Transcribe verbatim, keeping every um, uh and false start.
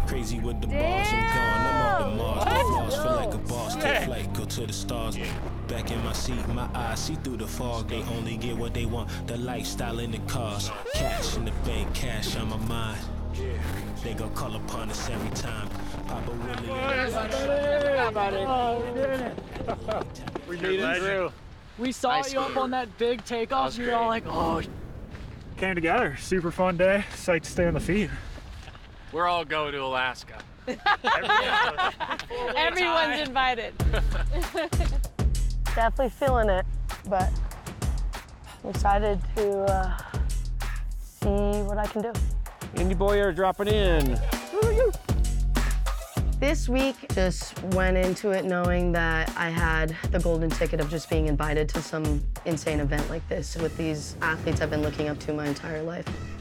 Crazy with the balls, I'm gone. I'm off the Mars. The boss feel like a boss. Take flight, go to the stars. Back in my seat, my eyes see through the fog. They only get what they want. The lifestyle in the cars. Cash in the bank, cash on my mind. They gon' call upon us every time. Papa Willie. We made it through. We saw you up on that big takeoff, and you're all like, oh. Came together. Super fun day. Psyched to stay on the feed. We're all going to Alaska. Everyone's invited. Definitely feeling it, but I'm excited to uh, see what I can do. Indy Boy are dropping in. This week just went into it knowing that I had the golden ticket of just being invited to some insane event like this with these athletes I've been looking up to my entire life.